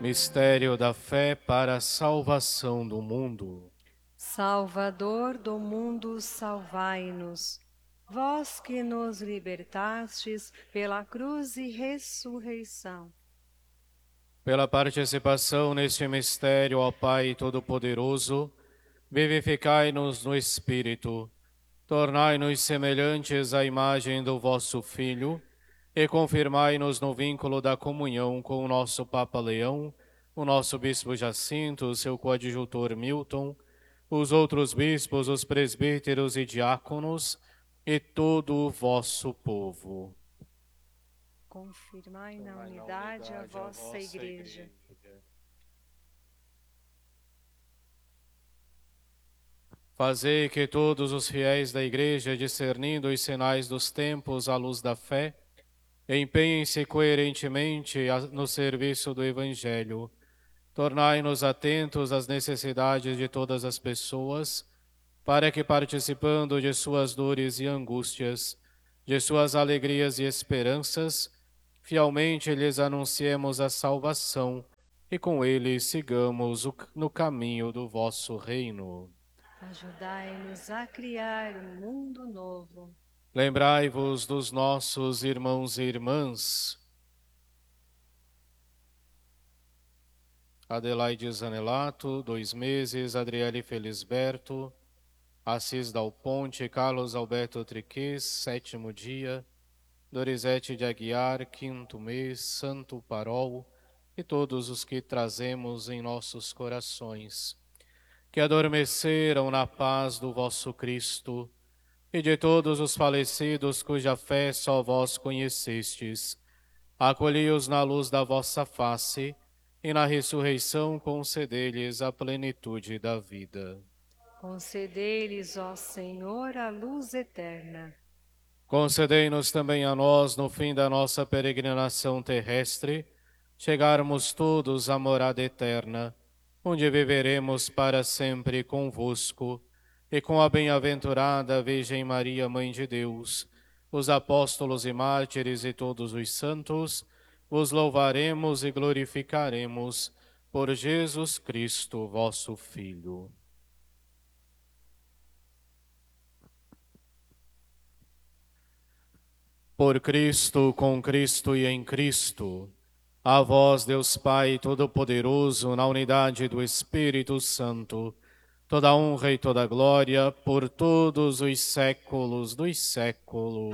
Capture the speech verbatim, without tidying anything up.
Mistério da fé para a salvação do mundo. Salvador do mundo, salvai-nos. Vós que nos libertastes pela cruz e ressurreição. Pela participação neste mistério, ó Pai Todo-Poderoso, vivificai-nos no Espírito, tornai-nos semelhantes à imagem do vosso Filho e confirmai-nos no vínculo da comunhão com o nosso Papa Leão, o nosso Bispo Jacinto, o seu coadjutor Milton, os outros bispos, os presbíteros e diáconos e todo o vosso povo. Confirmai na unidade a vossa Igreja. Fazei que todos os fiéis da Igreja, discernindo os sinais dos tempos à luz da fé, empenhem-se coerentemente no serviço do Evangelho. Tornai-nos atentos às necessidades de todas as pessoas, para que, participando de suas dores e angústias, de suas alegrias e esperanças, fielmente lhes anunciemos a salvação e com eles sigamos no caminho do vosso reino. Ajudai-nos a criar um mundo novo. Lembrai-vos dos nossos irmãos e irmãs. Adelaide Zanelato, dois meses, Adriele Felisberto, Assis Dal Ponte, Carlos Alberto Triquês, sétimo dia, Dorizete de Aguiar, quinto mês, Santo Parol e todos os que trazemos em nossos corações, que adormeceram na paz do vosso Cristo, e de todos os falecidos cuja fé só vós conhecestes, acolhi-os na luz da vossa face, e na ressurreição concedei-lhes a plenitude da vida. Concedei-lhes, ó Senhor, a luz eterna. Concedei-nos também a nós, no fim da nossa peregrinação terrestre, chegarmos todos à morada eterna, onde viveremos para sempre convosco, e com a bem-aventurada Virgem Maria, Mãe de Deus, os apóstolos e mártires e todos os santos, vos louvaremos e glorificaremos por Jesus Cristo, vosso Filho. Por Cristo, com Cristo e em Cristo, a vós, Deus Pai Todo-Poderoso, na unidade do Espírito Santo, toda honra e toda glória por todos os séculos dos séculos.